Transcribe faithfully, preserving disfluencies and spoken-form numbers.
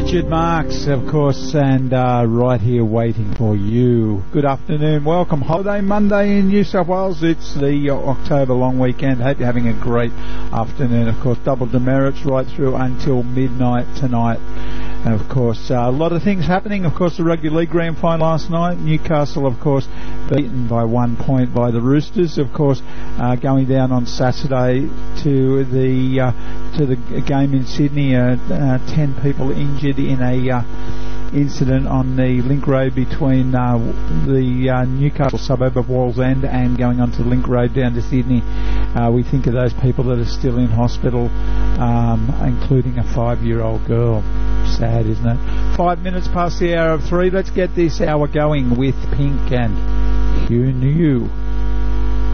Richard Marks, of course, and uh, right here waiting for you. Good afternoon. Welcome. Holiday Monday in New South Wales. It's the uh, October long weekend. Hope you're having a great afternoon. Of course, double demerits right through until midnight tonight. And of course, uh, a lot of things happening. Of course, the Rugby League Grand Final last night. Newcastle, of course, beaten by one point by the Roosters. Of course, uh, going down on Saturday to the uh, to the game in Sydney. Uh, uh, ten people injured in a uh, incident on the link road between uh, the uh, Newcastle suburb of Wallsend and going onto the link road down to Sydney. Uh, we think of those people that are still in hospital, um, including a five-year-old girl. Sad, isn't it? Five minutes past the hour of three. Let's get this hour going with Pink and Who Knew.